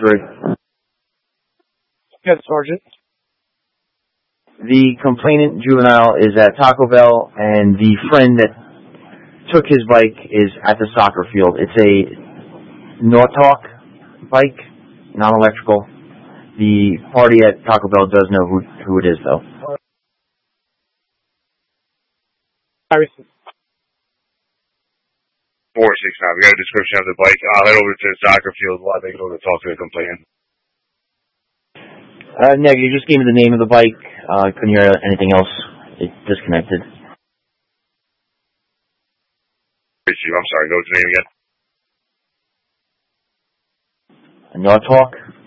3. Yes, Sergeant. The complainant juvenile is at Taco Bell, and the friend that took his bike is at the soccer field. It's a Nortalk bike, non-electrical. The party at Taco Bell does know who it is, though. 469. We got a description of the bike. I'll head over to the soccer field while they go to talk to the complainant. No, you just gave me the name of the bike. Couldn't hear anything else. It disconnected. I'm sorry, go with the name again. Nortalk.